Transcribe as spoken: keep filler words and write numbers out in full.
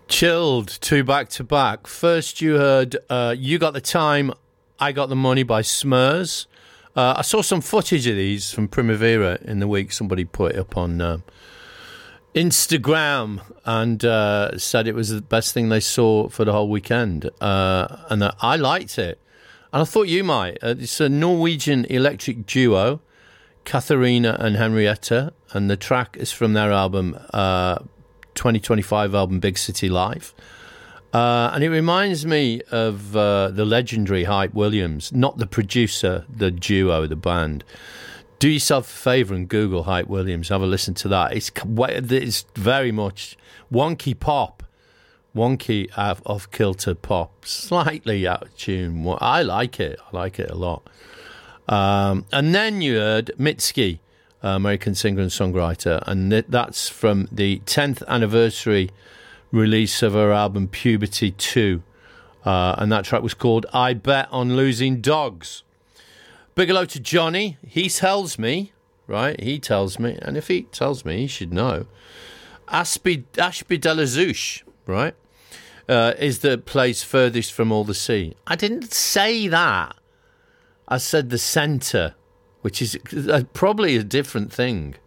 Chilled, two back to back. First, you heard uh, You Got the Time, I Got the Money by Smurs. Uh, I saw some footage of these from Primavera in the week. Somebody put it up on uh, Instagram and uh, said it was the best thing they saw for the whole weekend. Uh, and uh, I liked it. And I thought you might. Uh, it's a Norwegian electric duo, Katharina and Henrietta. And the track is from their album, uh, twenty twenty-five album, Big City Life. Uh, and it reminds me of uh, the legendary Hype Williams, not the producer, the duo, the band. Do yourself a favour and Google Hype Williams. Have a listen to that. It's, it's very much wonky pop, wonky off kilter pop, slightly out of tune. I like it. I like it a lot. Um, and then you heard Mitski, uh, American singer and songwriter, and that's from the tenth anniversary release of her album Puberty two, uh, and that track was called I Bet on Losing Dogs. Big hello to Johnny. He tells me, right? He tells me, and if he tells me, he should know. Ashby, Ashby de la Zouche, right, uh, is the place furthest from all the sea. I didn't say that. I said the centre, which is probably a different thing.